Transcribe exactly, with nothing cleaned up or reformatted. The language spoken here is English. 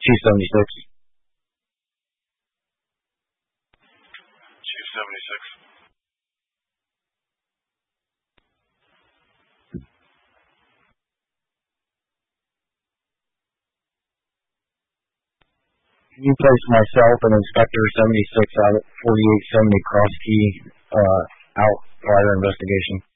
Chief seventy-six. Chief seventy-six. Can you place myself and Inspector seventy-six out at forty-eight seventy Cross Key uh, out for our investigation?